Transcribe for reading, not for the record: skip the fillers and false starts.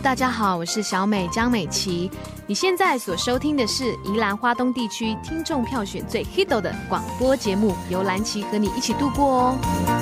大家好，我是小美江美琪。你现在所收听的是宜兰花东地区听众票选最 hit 的广播节目，由蓝琪和你一起度过哦。